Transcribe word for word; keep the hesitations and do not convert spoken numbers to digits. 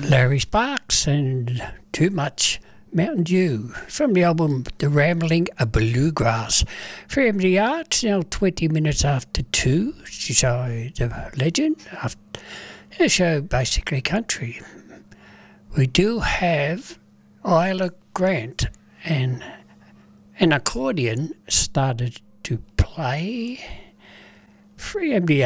Larry Sparks and Too Much Mountain Dew from the album The Rambling Bluegrass. For M D R, it's now twenty minutes after two. So the legend, after the show basically country. We do have Isla Grant and an accordion started to play. Free M D R.